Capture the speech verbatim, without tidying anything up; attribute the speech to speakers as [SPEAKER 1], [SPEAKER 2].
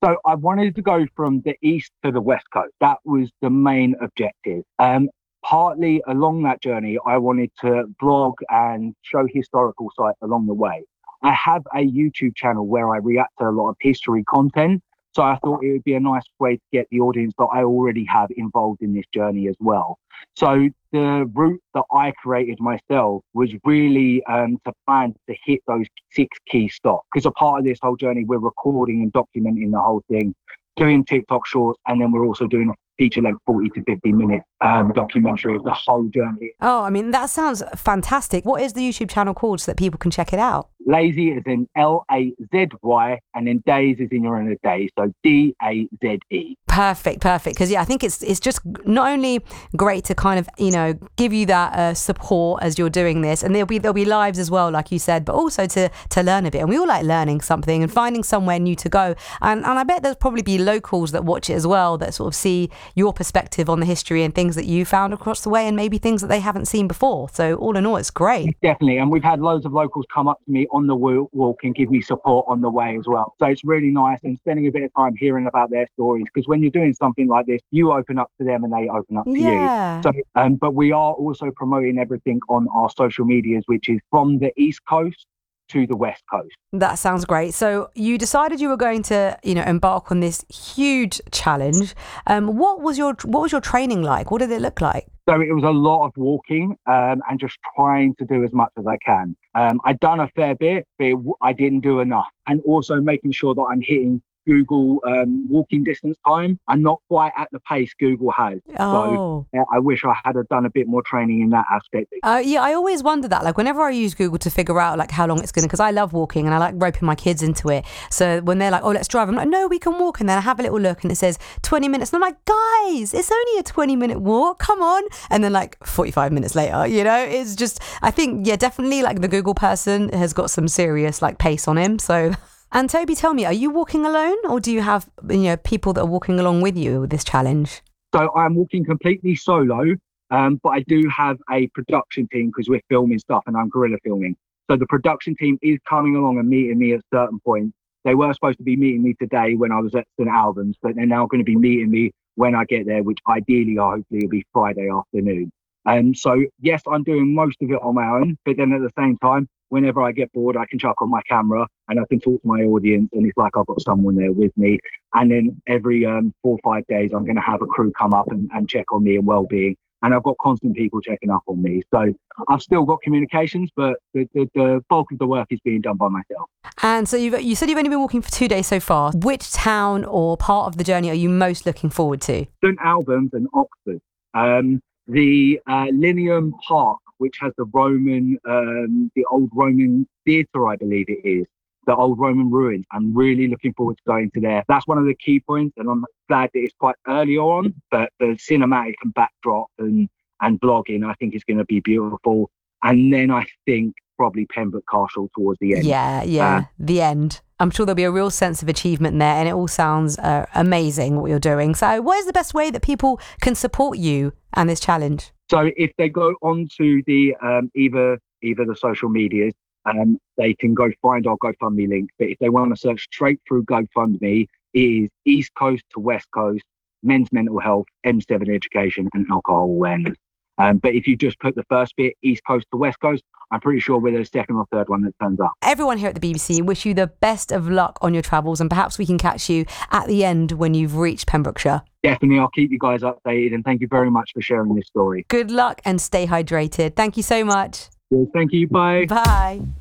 [SPEAKER 1] So I wanted to go from the east to the west coast. That was the main objective. Um, partly along that journey, I wanted to blog and show historical sites along the way. I have a YouTube channel where I react to a lot of history content. So I thought it would be a nice way to get the audience that I already have involved in this journey as well. So the route that I created myself was really um, to plan to hit those six key stops. Because a part of this whole journey, we're recording and documenting the whole thing, doing TikTok shorts, and then we're also doing a feature length forty to fifty minute um, documentary of the whole journey.
[SPEAKER 2] Oh, I mean, that sounds fantastic. What is the YouTube channel called so that people can check it out?
[SPEAKER 1] Lazy is in L A Z Y, and then Days is in your own day, so D A Z E.
[SPEAKER 2] Perfect, perfect. Because yeah, I think it's it's just not only great to kind of, you know, give you that uh, support as you're doing this, and there'll be there'll be lives as well, like you said, but also to to learn a bit. And we all like learning something and finding somewhere new to go. And and I bet there's probably be locals that watch it as well that sort of see your perspective on the history and things that you found across the way, and maybe things that they haven't seen before. So all in all, it's great.
[SPEAKER 1] Definitely, and we've had loads of locals come up to me on the walk and give me support on the way as well. So it's really nice, and spending a bit of time hearing about their stories, because when you're doing something like this, you open up to them and they open up to
[SPEAKER 2] yeah.
[SPEAKER 1] you. So, um, but we are also promoting everything on our social medias, which is from the East Coast to the West Coast.
[SPEAKER 2] That sounds great. So you decided you were going to, you know, embark on this huge challenge. Um, what was your what was your training like? What did it look like?
[SPEAKER 1] So it was a lot of walking um, and just trying to do as much as I can. Um, I'd done a fair bit, but it, I didn't do enough. And also making sure that I'm hitting Google um, walking distance time. I'm not quite at the pace Google has.
[SPEAKER 2] Oh.
[SPEAKER 1] So uh, I wish I had done a bit more training in that aspect.
[SPEAKER 2] Uh, yeah, I always wonder that. Like whenever I use Google to figure out like how long it's going to, because I love walking and I like roping my kids into it. So when they're like, oh, let's drive, I'm like, no, we can walk. And then I have a little look and it says twenty minutes. And I'm like, guys, it's only a twenty minute walk. Come on. And then like forty-five minutes later, you know, it's just, I think, yeah, definitely like the Google person has got some serious like pace on him. So... And Toby, tell me, are you walking alone, or do you have, you know, people that are walking along with you with this challenge?
[SPEAKER 1] So I'm walking completely solo, um, but I do have a production team because we're filming stuff and I'm guerrilla filming. So the production team is coming along and meeting me at certain points. They were supposed to be meeting me today when I was at Saint Albans, but they're now going to be meeting me when I get there, which ideally, or hopefully, will be Friday afternoon. Um, so yes, I'm doing most of it on my own, but then at the same time, whenever I get bored, I can chuck on my camera and I can talk to my audience, and it's like I've got someone there with me. And then every um, four or five days, I'm going to have a crew come up and, and check on me and well-being. And I've got constant people checking up on me. So I've still got communications, but the, the, the bulk of the work is being done by myself.
[SPEAKER 2] And so you've, you said you've only been walking for two days so far. Which town or part of the journey are you most looking forward to?
[SPEAKER 1] Saint Albans and Oxford. Um, the uh, Lineum Park, which has the Roman, um, the old Roman theatre, I believe it is, the old Roman ruins. I'm really looking forward to going to there. That's one of the key points, and I'm glad that it's quite early on, but the cinematic and backdrop and, and blogging, I think is going to be beautiful. And then I think probably Pembroke Castle towards the end.
[SPEAKER 2] Yeah, yeah, uh, the end. I'm sure there'll be a real sense of achievement there, and it all sounds uh, amazing what you're doing. So what is the best way that people can support you and this challenge?
[SPEAKER 1] So if they go onto the um, either either the social medias, um, they can go find our GoFundMe link. But if they want to search straight through GoFundMe, it is East Coast to West Coast, men's mental health, M seven education, and alcohol awareness. Um, but if you just put the first bit, East Coast to West Coast, I'm pretty sure we're the second or third one that turns up.
[SPEAKER 2] Everyone here at the B B C wish you the best of luck on your travels, and perhaps we can catch you at the end when you've reached Pembrokeshire.
[SPEAKER 1] Definitely, I'll keep you guys updated, and thank you very much for sharing this story.
[SPEAKER 2] Good luck and stay hydrated. Thank you so much.
[SPEAKER 1] Well, thank you. Bye.
[SPEAKER 2] Bye.